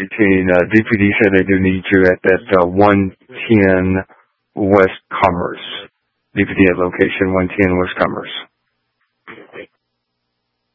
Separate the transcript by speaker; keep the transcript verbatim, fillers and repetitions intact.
Speaker 1: between, uh, D P D said they do need you at that, uh, one ten West Commerce. D P D at location one ten West Commerce.